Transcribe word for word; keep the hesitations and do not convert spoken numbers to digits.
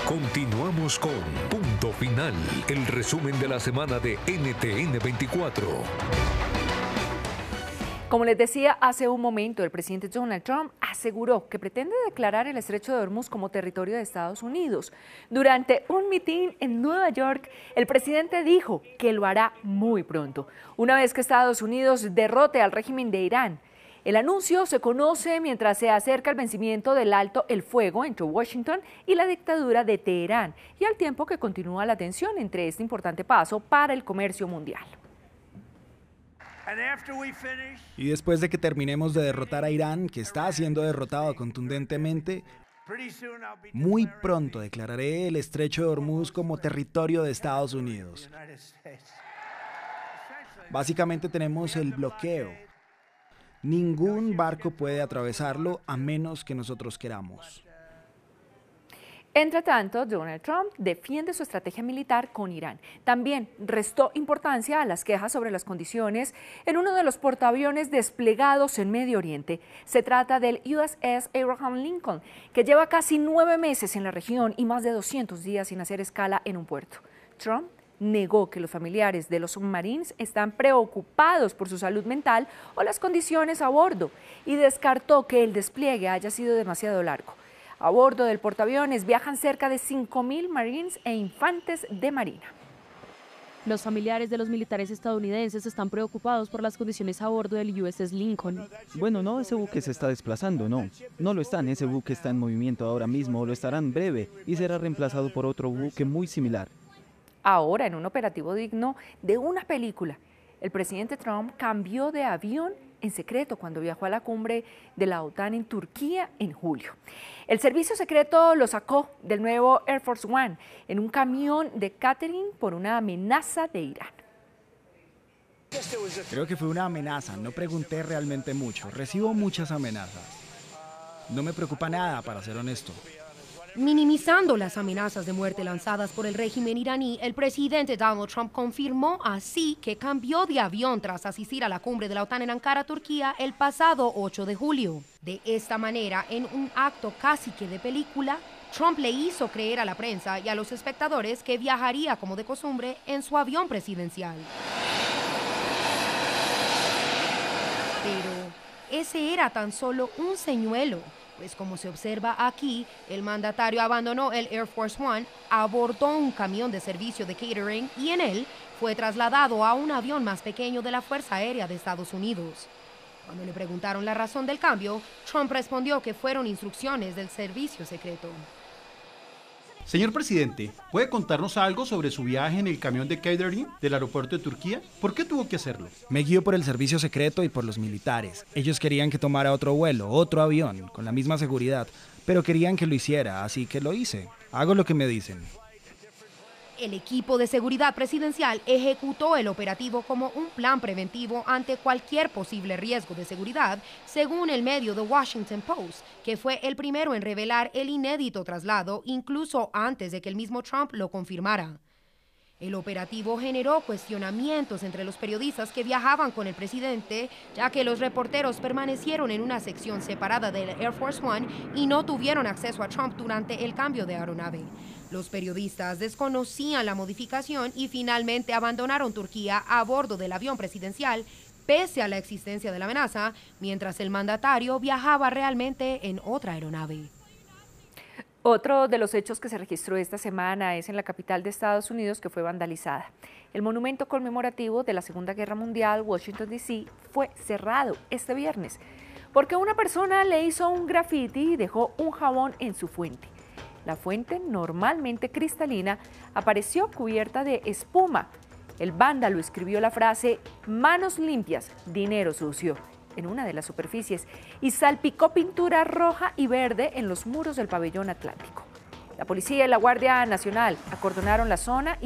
Continuamos con Punto Final, el resumen de la semana de N T N veinticuatro. Como les decía hace un momento, el presidente Donald Trump aseguró que pretende declarar el Estrecho de Hormuz como territorio de Estados Unidos. Durante un mitin en Nueva York, el presidente dijo que lo hará muy pronto, una vez que Estados Unidos derrote al régimen de Irán. El anuncio se conoce mientras se acerca el vencimiento del alto el fuego entre Washington y la dictadura de Teherán, y al tiempo que continúa la tensión entre este importante paso para el comercio mundial. Y después de que terminemos de derrotar a Irán, que está siendo derrotado contundentemente, muy pronto declararé el Estrecho de Hormuz como territorio de Estados Unidos. Básicamente tenemos el bloqueo. Ningún barco puede atravesarlo a menos que nosotros queramos. Entre tanto, Donald Trump defiende su estrategia militar con Irán. También restó importancia a las quejas sobre las condiciones en uno de los portaaviones desplegados en Medio Oriente. Se trata del U S S Abraham Lincoln, que lleva casi nueve meses en la región y más de doscientos días sin hacer escala en un puerto. Trump negó que los familiares de los submarines están preocupados por su salud mental o las condiciones a bordo y descartó que el despliegue haya sido demasiado largo. A bordo del portaaviones viajan cerca de cinco mil marines e infantes de marina. Los familiares de los militares estadounidenses están preocupados por las condiciones a bordo del U S S Lincoln. Bueno, no, ese buque se está desplazando, no. No lo están, ese buque está en movimiento ahora mismo, lo estará en breve y será reemplazado por otro buque muy similar. Ahora, en un operativo digno de una película, el presidente Trump cambió de avión en secreto cuando viajó a la cumbre de la OTAN en Turquía en julio. El servicio secreto lo sacó del nuevo Air Force One en un camión de catering por una amenaza de Irán. Creo que fue una amenaza, no pregunté realmente mucho, recibo muchas amenazas. No me preocupa nada, para ser honesto. Minimizando las amenazas de muerte lanzadas por el régimen iraní, el presidente Donald Trump confirmó así que cambió de avión tras asistir a la cumbre de la OTAN en Ankara, Turquía, el pasado ocho de julio. De esta manera, en un acto casi que de película, Trump le hizo creer a la prensa y a los espectadores que viajaría como de costumbre en su avión presidencial. Pero ese era tan solo un señuelo. Pues como se observa aquí, el mandatario abandonó el Air Force One, abordó un camión de servicio de catering y en él fue trasladado a un avión más pequeño de la Fuerza Aérea de Estados Unidos. Cuando le preguntaron la razón del cambio, Trump respondió que fueron instrucciones del servicio secreto. Señor presidente, ¿puede contarnos algo sobre su viaje en el camión de catering del aeropuerto de Turquía? ¿Por qué tuvo que hacerlo? Me guío por el servicio secreto y por los militares. Ellos querían que tomara otro vuelo, otro avión, con la misma seguridad, pero querían que lo hiciera, así que lo hice. Hago lo que me dicen. El equipo de seguridad presidencial ejecutó el operativo como un plan preventivo ante cualquier posible riesgo de seguridad, según el medio The Washington Post, que fue el primero en revelar el inédito traslado, incluso antes de que el mismo Trump lo confirmara. El operativo generó cuestionamientos entre los periodistas que viajaban con el presidente, ya que los reporteros permanecieron en una sección separada del Air Force One y no tuvieron acceso a Trump durante el cambio de aeronave. Los periodistas desconocían la modificación y finalmente abandonaron Turquía a bordo del avión presidencial, pese a la existencia de la amenaza, mientras el mandatario viajaba realmente en otra aeronave. Otro de los hechos que se registró esta semana es en la capital de Estados Unidos, que fue vandalizada. El monumento conmemorativo de la Segunda Guerra Mundial, Washington D C, fue cerrado este viernes porque una persona le hizo un graffiti y dejó un jabón en su fuente. La fuente, normalmente cristalina, apareció cubierta de espuma. El vándalo escribió la frase "manos limpias, dinero sucio" en una de las superficies y salpicó pintura roja y verde en los muros del pabellón Atlántico. La policía y la Guardia Nacional acordonaron la zona y